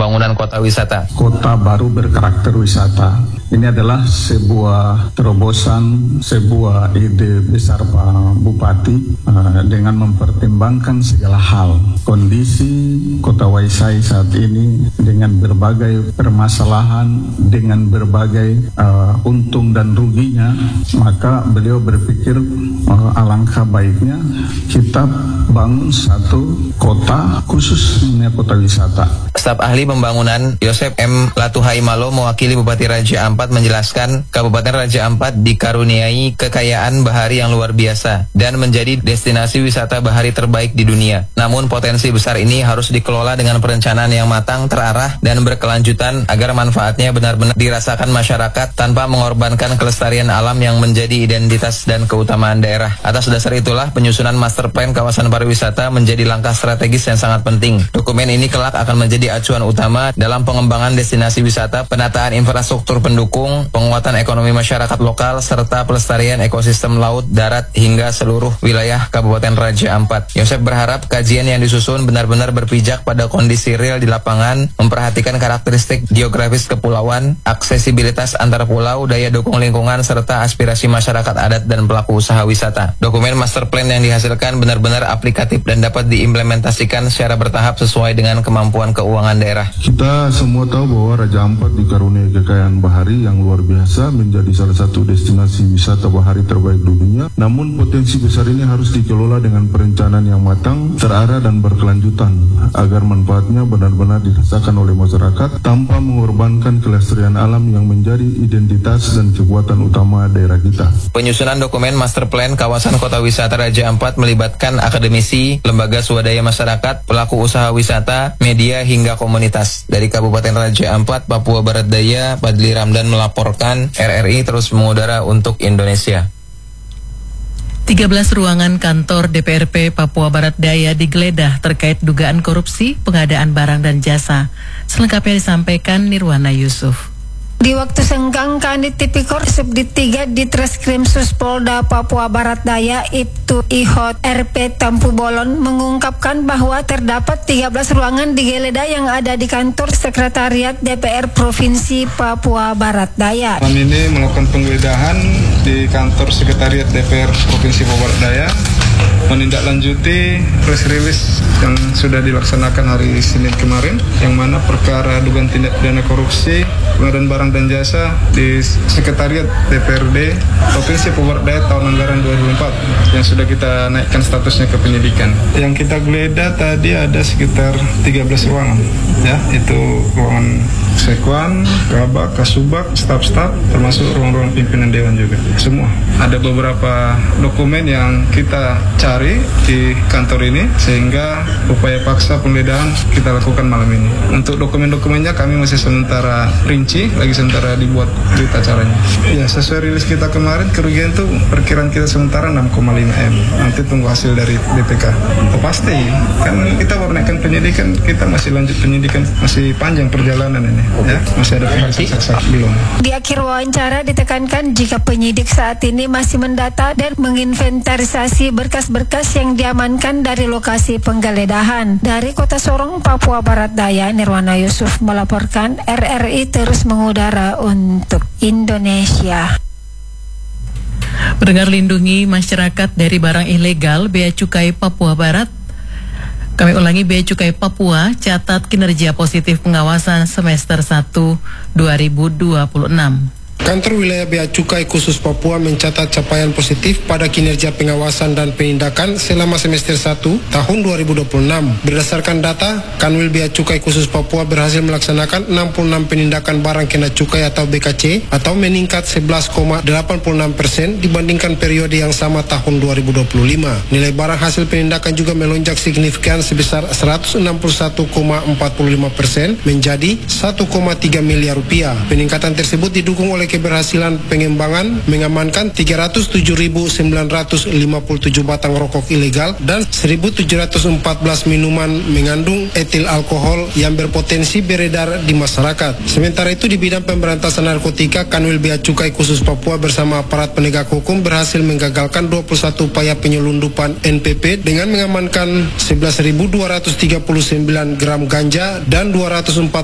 pembangunan kota wisata. Kota baru berkarakter wisata. Ini adalah sebuah terobosan, sebuah ide besar Pak Bupati dengan mempertimbangkan segala hal. Kondisi Kota Waisai saat ini dengan berbagai permasalahan, dengan berbagai untung dan ruginya, maka beliau berpikir alangkah baiknya kita bangun satu kota khusus namanya kota wisata. Staf ahli pembangunan Yosep M. Latuhaimalo mewakili Bupati Raja Ampat menjelaskan Kabupaten Raja Ampat dikaruniai kekayaan bahari yang luar biasa dan menjadi destinasi wisata bahari terbaik di dunia. Namun potensi besar ini harus dikelola dengan perencanaan yang matang, terarah, dan berkelanjutan agar manfaatnya benar-benar dirasakan masyarakat tanpa mengorbankan kelestarian alam yang menjadi identitas dan keutamaan daerah. Atas dasar itulah penyusunan master plan kawasan pariwisata menjadi langkah strategis yang sangat penting. Dokumen ini kelak akan menjadi acuan utama dalam pengembangan destinasi wisata, penataan infrastruktur pendukung, penguatan ekonomi masyarakat lokal, serta pelestarian ekosistem laut, darat, hingga seluruh wilayah Kabupaten Raja Ampat. Yosep berharap kajian yang disusun benar-benar berpijak pada kondisi real di lapangan, memperhatikan karakteristik geografis kepulauan, aksesibilitas antar pulau, daya dukung lingkungan, serta aspirasi masyarakat adat dan pelaku usaha wisata. Dokumen master plan yang dihasilkan benar-benar aplikatif dan dapat diimplementasikan secara bertahap sesuai dengan kemampuan keuangan daerah. Kita semua tahu bahwa Raja Ampat dikaruniai kekayaan bahari yang luar biasa, menjadi salah satu destinasi wisata bahari terbaik di dunia. Namun potensi besar ini harus dikelola dengan perencanaan yang matang, terarah dan berkelanjutan agar manfaatnya benar-benar dirasakan oleh masyarakat tanpa mengorbankan kelestarian alam yang menjadi identitas dan kekuatan utama daerah kita. Penyusunan dokumen master plan kawasan kota wisata Raja Ampat melibatkan akademisi, lembaga swadaya masyarakat, pelaku usaha wisata, media hingga komunitas. Dari Kabupaten Raja Ampat, Papua Barat Daya, Fadli Ramdan melaporkan, RRI terus mengudara untuk Indonesia. 13 ruangan kantor DPRP Papua Barat Daya digeledah terkait dugaan korupsi pengadaan barang dan jasa. Selengkapnya disampaikan Nirwana Yusuf. Di waktu senggang, Kanit Tipikor Subdit 3 di Treskrim Suspolda Papua Barat Daya Ibtu Ihot RP Tampu Bolon mengungkapkan bahwa terdapat 13 ruangan digeledah yang ada di kantor Sekretariat DPR Provinsi Papua Barat Daya. Malam ini melakukan penggeledahan di kantor Sekretariat DPR Provinsi Papua Barat Daya, menindaklanjuti press release yang sudah dilaksanakan hari Senin kemarin, yang mana perkara dugaan tindak pidana korupsi pengadaan barang dan jasa di Sekretariat DPRD Provinsi Papua Barat Daya tahun anggaran 2004 yang sudah kita naikkan statusnya ke penyidikan. Yang kita geledah tadi ada sekitar 13 ruangan, ya, itu ruangan Sekwan, Kabak, Kasubag, staf-staf, termasuk ruang-ruang pimpinan dewan juga. Semua. Ada beberapa dokumen yang kita cari di kantor ini, sehingga upaya paksa penggeledahan kita lakukan malam ini. Untuk dokumen-dokumennya kami masih sementara rinci, lagi sementara dibuat berita acaranya. Ya, sesuai rilis kita kemarin, kerugian itu perkiraan kita sementara 6,5 M. Nanti tunggu hasil dari BPK. Oh, pasti, kan kita baru naikkan penyidikan, kita masih lanjut penyidikan, masih panjang perjalanan ini. Ya, masih ada saksi belum. Di akhir wawancara ditekankan jika penyidik saat ini masih mendata dan menginventarisasi berkas-berkas yang diamankan dari lokasi penggeledahan. Dari Kota Sorong, Papua Barat Daya, Nirwana Yusuf melaporkan, RRI terus mengudara untuk Indonesia. Pendengar, lindungi masyarakat dari barang ilegal. Bea Cukai Papua Barat, kami ulangi, Bea Cukai Papua catat kinerja positif pengawasan semester 1 2026. Kantor Wilayah Bea Cukai Khusus Papua mencatat capaian positif pada kinerja pengawasan dan penindakan selama semester 1 tahun 2026. Berdasarkan data, Kanwil Bea Cukai Khusus Papua berhasil melaksanakan 66 penindakan barang kena cukai atau BKC atau meningkat 11,86% dibandingkan periode yang sama tahun 2025. Nilai barang hasil penindakan juga melonjak signifikan sebesar 161,45% menjadi 1,3 miliar rupiah. Peningkatan tersebut didukung oleh keberhasilan pengembangan mengamankan 307.957 batang rokok ilegal dan 1.714 minuman mengandung etil alkohol yang berpotensi beredar di masyarakat. Sementara itu, di bidang pemberantasan narkotika, Kanwil Bea Cukai Khusus Papua bersama aparat penegak hukum berhasil menggagalkan 21 upaya penyelundupan NPP dengan mengamankan 11.239 gram ganja dan 204